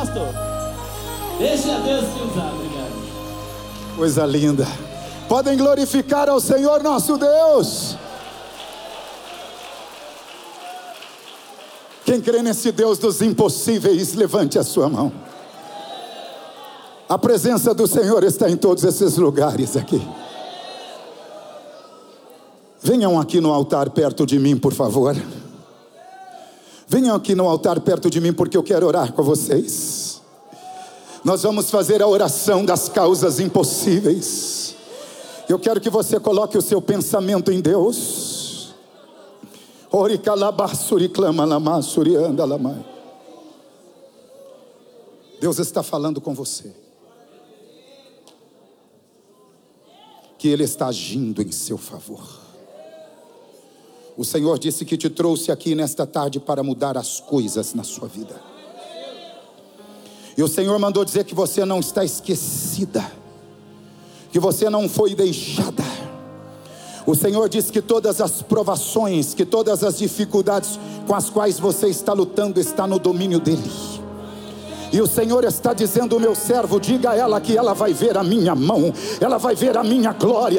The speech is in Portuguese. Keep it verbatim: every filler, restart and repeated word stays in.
pastor. Deixa Deus te usar, obrigado. Coisa linda. Podem glorificar ao Senhor nosso Deus. Quem crê nesse Deus dos impossíveis, levante a sua mão. A presença do Senhor está em todos esses lugares aqui. Venham aqui no altar perto de mim, por favor. Venham aqui no altar perto de mim, porque eu quero orar com vocês. Nós vamos fazer a oração das causas impossíveis. Eu quero que você coloque o seu pensamento em Deus. Deus está falando com você, que Ele está agindo em seu favor. O Senhor disse que te trouxe aqui nesta tarde para mudar as coisas na sua vida. E o Senhor mandou dizer que você não está esquecida, que você não foi deixada. O Senhor disse que todas as provações, que todas as dificuldades com as quais você está lutando, está no domínio dEle. E o Senhor está dizendo: meu servo, diga a ela que ela vai ver a minha mão, ela vai ver a minha glória.